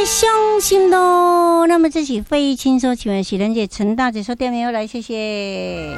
伤心咯。那么这是费玉清所请的喜人姐陈大姐说电话来，谢谢。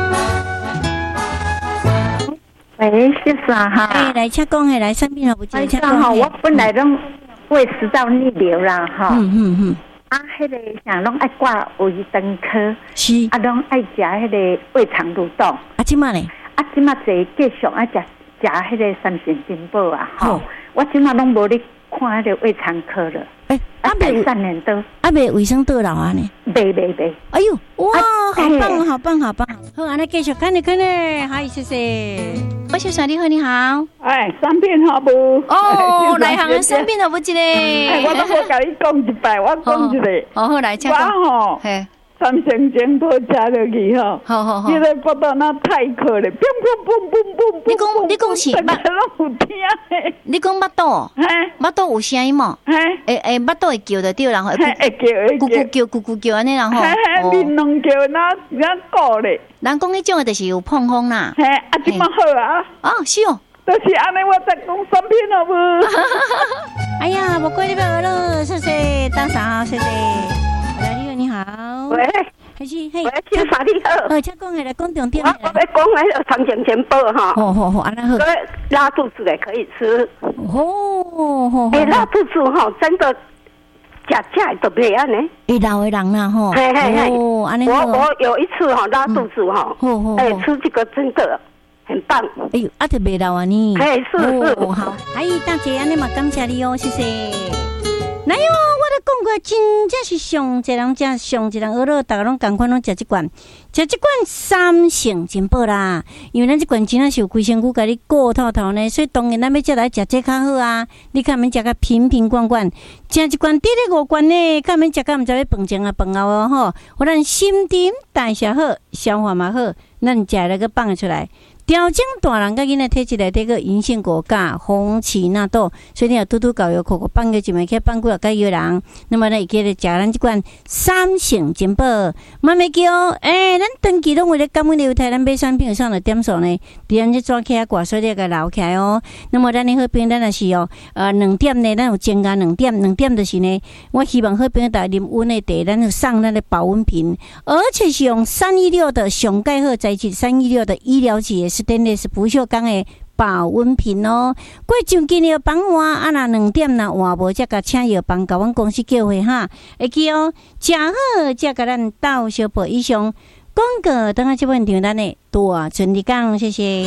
喂，谢谢哈。 哎，来请讲的来，生病了不接？请讲哈，我本来拢胃食道逆流啦哈。啊，迄个像拢爱挂胃肠科， 是啊，拢爱食迄个胃肠蠕动。 啊，即马咧？ 啊，即马坐继续爱食迄个三仙金宝啊，吼！我即马拢无咧看迄个胃肠科了。啊，未3年多， 啊，未卫生到老啊呢？ 未。 哎呦，哇，好棒，好棒，好棒！好，安尼继续看咧，好，谢谢。我小帅你好，你好。 哎，生病好不？ 哦，内行人生病了不一个。 我都无甲你讲一摆，我讲一个。 好，来，请讲。 我吼，三仙金宝食落去吼， 好， 迄个骨头那太渴了，砰砰砰砰砰。 你讲是大家拢有听的。 你讲巴肚，巴肚有声音嘛？巴肚会叫就对，然后会咕叫安尼，然后面拢叫那鼓咧。 人讲迄种的就是有碰风啦。 啊，即么好啊？ 啊，是哦。 就是安尼，我再讲三遍好不？ 哎呀，无怪你不要了，谢谢，打扫，谢谢。来，你好。 喂， 还是喂，请啥你好？ 请讲来讲重点。 我要讲那个三仙金宝哈。 好，安那好。 拉肚子的可以吃。 好。 拉肚子哈，真的吃都袂安尼。 会老的人啦吼。 嘿，安尼。我有一次哈拉肚子哈，吃这个真的很棒。 哎呦，啊，就袂老啊你。 哎，是。 好，阿姨大姐，安尼嘛感谢你哦，谢谢。来哟，我都讲过，真正是上一人食，上一人学了，大家拢同款拢食这罐三圣金宝啦。因为咱这罐真正是有规身躯，甲你顾透透呢，所以当然咱要再来食这较好啊。你看免食甲瓶瓶罐罐，食一罐滴咧5罐呢，看免食甲毋知要饭前啊饭后哦吼，互咱心情代谢好，消化嘛好，咱食那个放出来。调整大人甲囡仔体质内底个银杏果苷、红荠纳豆，所以你要拄搞药口放个一枚去放几啊个药人，那么呢，会记得食咱这罐三圣金宝，慢慢叫咱长期拢为了感染流体，咱买产品上的点数呢，比咱这抓起来挂所以个留起来哦。那么咱的好朋友，咱也是2点呢，咱有增加2点就是呢，我希望好朋友大啉温的茶，咱有送咱的保温瓶，而且是用316的上盖好材质，316的医疗级。Stainless 不锈钢的保温瓶哦，过上今日放换啊，若2点若换无，则甲请药房甲阮公司叫回哈，会记哦，食好则甲咱斗小报以上广告，等下这问题咱的大顺利讲，谢谢。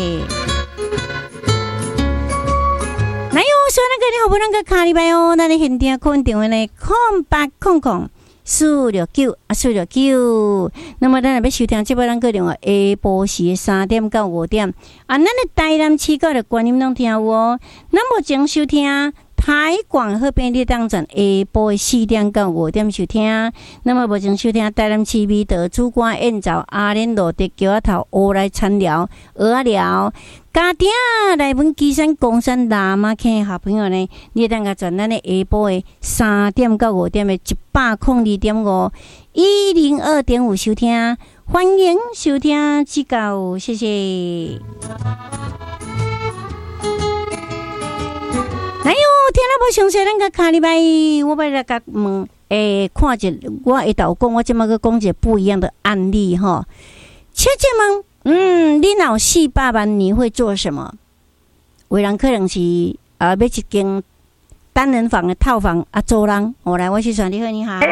来哟，所以那个你好不能个卡里拜哦，咱的现场空电话呢，0800-469-469。那么咱若要收听这部咱个电话，下晡时3点到5点，咱的台南市角的观音拢听有哦。咱目前收听台广好便利当站下晡4点到5点收听。那么目前收听台南市美德主管宴造阿莲路的桥仔头乌来餐寮蚵仔寮。家庭来阮基山公山喇嘛坑好朋友呢，你当个转咱的下晡的3点到5点的102.5，102.5收听，欢迎收听指教，谢谢。来哟，听了无详细，咱个卡礼拜，我要来甲问，看一我下头讲，我即马个讲一个不一样的案例哈。切切问。你若有400万，你会做什么？有人可能是要一间单人房的套房租人。来，我是传你好，你好。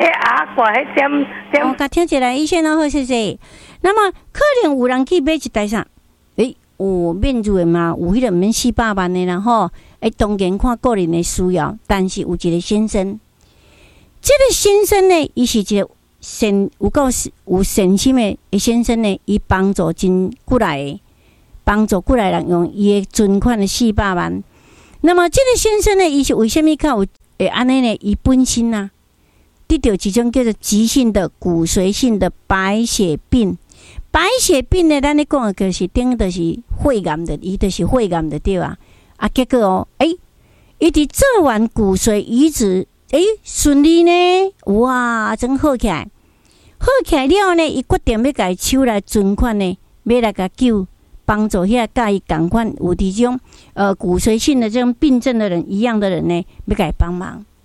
我甲听起来医生好，谢谢。那么可能有人去买一台啥？有免住的嘛？有迄个免400万的，然后当然看个人的需要，但是有一个先生，这个先生呢，伊是一个。有善心的先生呢，伊帮助过来人用伊的存款的400万。那么这个先生呢，伊是为什么较有安尼呢？伊本身啊，得到一种叫做急性的骨髓性的白血病。白血病呢，咱咧讲的就是等于就是肺癌的，伊就是肺癌的对啊。结果伊伫做完骨髓移植，顺利呢，哇，真好起来。好起来了呢，伊决定要甲伊手来存款呢，要来甲救帮助遐甲伊同款有这种骨髓性的这种病症的人一样的人呢，要甲伊帮忙。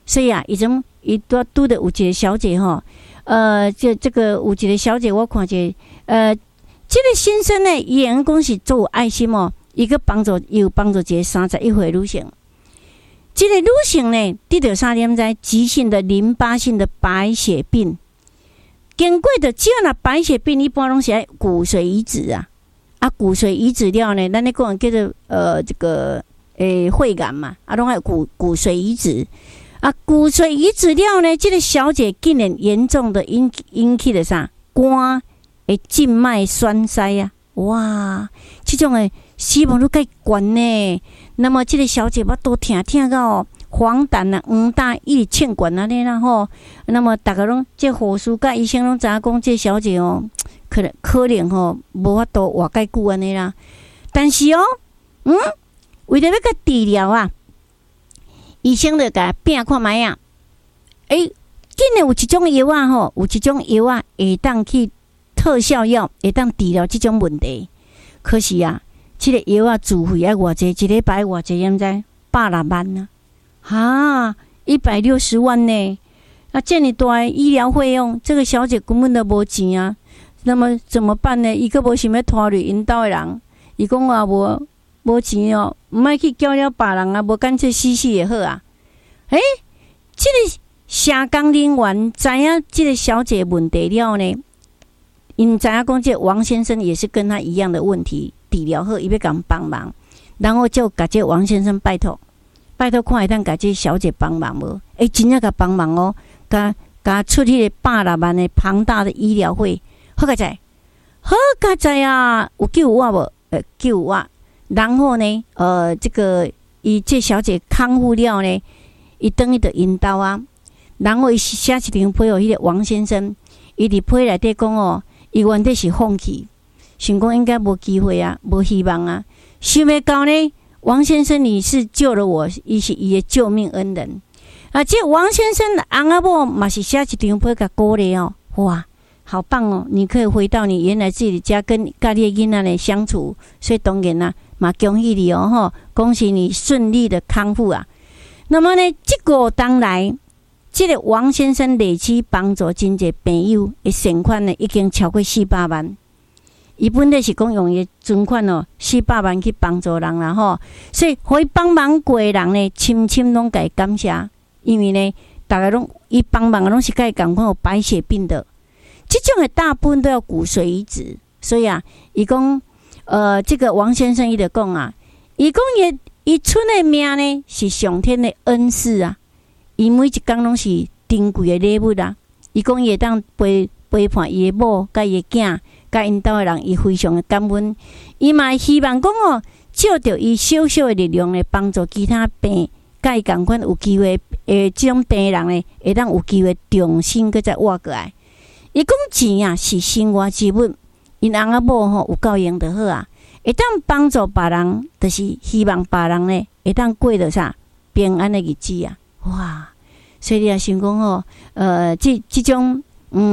所以啊，伊都拄着有一个小姐吼，这个有一个小姐，我看见这个先生呢，伊员讲是做有爱心哦，伊个有帮助一个31岁女性。这个女性呢，得到啥点知？急性的淋巴性的白血病。经过的只要那白血病，一般拢是爱骨髓移植啊。骨髓移植了呢，咱咧讲叫做这个肺癌嘛，拢爱骨髓移植。骨髓移植了呢，这个小姐竟然严重的引起了啥？肝的静脉栓塞啊！哇，这种的死亡率介高呢。那么这个小姐我都听到黄疸啊、黄疸一直欠管啊那啦吼。那么大家拢这护士甲医生拢知影讲，这小姐哦，可能吼无法度活介久安尼啦。但是哦，为了要甲治疗啊，医生就甲拼看卖啊。竟然有一种药啊吼，有一种药啊会当去特效药，会当治疗这种问题。可是啊，这个药啊自费要偌济？一礼拜偌济？你知？160万啊！160万呢？这么大的医疗费用，这个小姐根本都无钱啊。那么怎么办呢？伊个无想要拖累因兜的人，伊讲啊无钱哦，唔爱去叫了别人啊，无干脆死也好啊。这个社工人员知影这个小姐问题了呢，因知影讲这王先生也是跟他一样的问题，治疗好，伊要甲帮忙，然后就甲这王先生拜托看会当甲这小姐帮忙无？真正甲帮忙哦，甲出迄个160万的庞大的医疗费，好佳哉啊！有救我无？救我。然后呢，这个伊这小姐康复了呢，伊等于就引导啊，然后伊写一张批互迄个王先生，伊伫批内底讲哦，伊原底是放弃，想讲应该无机会啊，无希望啊，想要到呢，王先生你是救了我，伊是伊的救命恩人啊！这王先生翁仔某嘛是写一张批甲鼓励哦，哇！好棒哦！你可以回到你原来自己的家，跟你的囡仔呢相处，所以当然啦，嘛恭喜你哦吼，恭喜你顺利的康复啊！那么呢，这个当来，这个王先生累计帮助真侪朋友的善款呢，已经超过400万。伊本来是讲用伊存款哦，400万去帮助人啦吼，所以可以帮忙过的人呢，深拢该感谢，因为呢，大家拢伊帮忙的拢是该共款有白血病的。这种的大部分都要骨髓移植，所以啊，伊讲，这个王先生伊就讲啊，伊讲伊剩的命呢是上天的恩赐啊，伊每一工拢是珍贵的礼物啊。伊讲伊会当陪伴伊的某甲伊的囝，甲因兜的人，伊非常的感恩。伊嘛希望讲哦，借着伊小小的力量来帮助其他病，甲伊共款有机会这种病人呢，会当有机会重新再活过来。伊讲钱啊是生活之本，因翁仔某吼有够用就好啊，会当帮助别人，就是希望别人呢会当过着啥平安的日子啊！哇！所以你也想讲吼，这种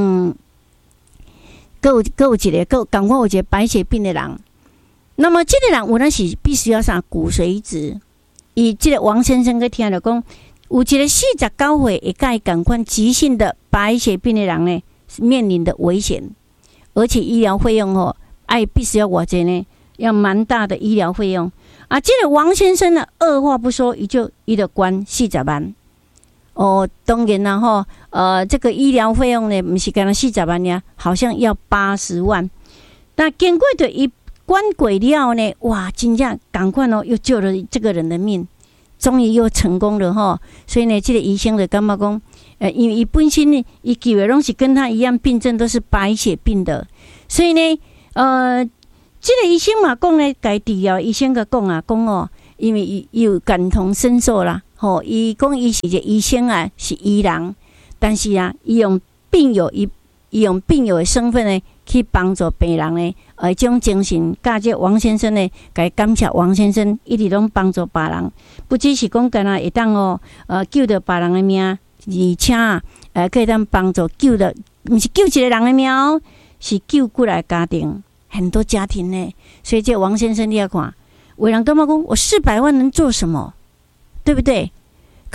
各有一个共款有一个白血病的人，那么这个人有那是必须要啥骨髓移植。伊这个王先生去听了讲，有一个49岁会甲伊共款急性的白血病的人呢，面临的危险，而且医疗费用哦，必须要偌济呢，要蛮大的医疗费用啊。这个王先生呢，二话不说，伊就关40万。哦，当然啦吼，这个医疗费用呢，不是干那40万呀，好像要80万。那经过的一关过了呢，哇，真正赶快哦，又救了这个人的命，终于又成功了吼。所以呢，这个医生就感觉讲。因为伊本身呢，伊几位拢是跟他一样病症，都是白血病的，所以呢，这个医生嘛讲呢，该治疗医生个讲啊，讲哦，因为伊有感同身受啦，吼，伊讲伊是一个医生啊，是医人，但是啊，伊用病友的身份呢，去帮助病人呢，这种精神，甲这王先生呢，该感谢王先生一直拢帮助别人，不只是讲干那会当哦，救到别人的命。而且可以当帮助救的，不是救一个人的命哦，是救过来家庭，很多家庭呢。所以这王先生你要看，有人感觉讲我400万能做什么，对不对？可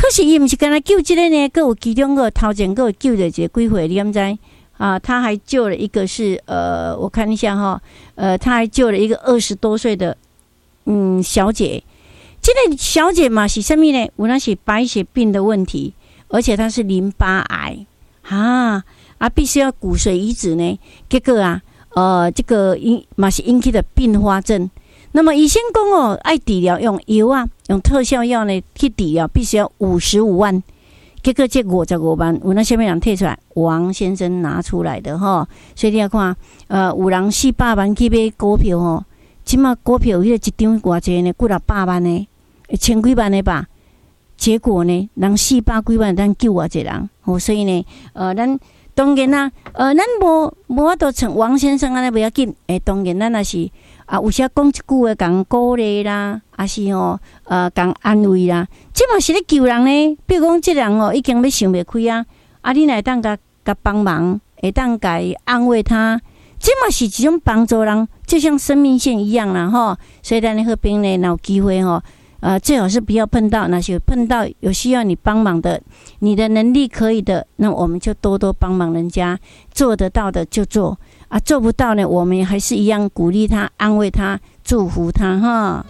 可是伊毋是干那救这个呢，佮有其中个头前佮有救的这几回，你敢知啊？他还救了一个是我看一下哈，他还救了一个20多岁的小姐。这个小姐嘛是什么呢？有那是白血病的问题，而且她是淋巴癌必须要骨髓移植呢。结果这个嘛是引起的并发症。那么医生讲爱治疗用药用特效药呢去治疗，必须要55万。结果这55万有那什么人摕出来？王先生拿出来的哈。所以你要看，有人400万去买股票吼，即马股票迄个一张偌济呢，几600万呢，千几万的吧。结果呢，人400几万，咱救偌济人，所以呢，咱当然啦，咱无法度像王先生安尼不要紧，当然咱也是有时讲一句话，共鼓励啦，还是共安慰啦，这嘛是咧救人呢。比如讲，这人已经要想袂开你来当甲帮忙，会当甲安慰他，这嘛是一种帮助人，就像生命线一样啦，吼。所以咱咧好朋友呢，有机会最好是不要碰到，那些碰到有需要你帮忙的，你的能力可以的，那我们就多多帮忙人家，做得到的就做做不到呢，我们还是一样鼓励他、安慰他、祝福他哈。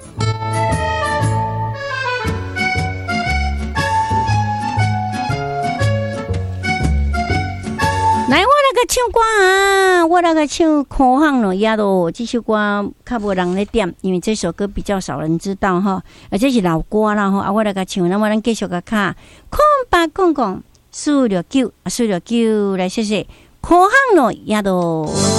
来，我来个唱歌我来个唱苦行咯，也都这首歌较无人咧点，因为这首歌比较少人知道哈，而且是老歌啦哈。我来个唱，那么咱继续个卡，空白讲讲，469来谢谢苦行咯，也都。